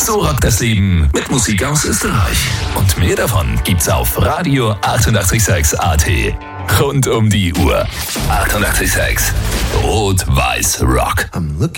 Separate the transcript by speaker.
Speaker 1: So rockt das Leben mit Musik aus Österreich. Und mehr davon gibt's auf Radio 886 AT. Rund um die Uhr. 886 Rot-Weiß Rock.
Speaker 2: I'm looking